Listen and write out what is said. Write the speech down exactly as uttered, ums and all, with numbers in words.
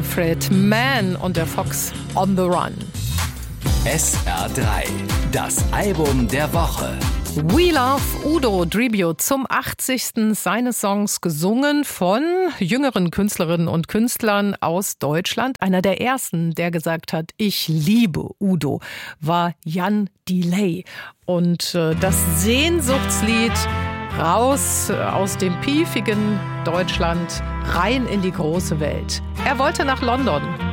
Manfred Mann und der Fox on the Run. S R drei, das Album der Woche. We Love Udo, Tribute zum achtzigsten seines Songs, gesungen von jüngeren Künstlerinnen und Künstlern aus Deutschland. Einer der ersten, der gesagt hat, ich liebe Udo, war Jan Delay. Und äh, das Sehnsuchtslied raus aus dem piefigen Deutschland, rein in die große Welt. Er wollte nach London.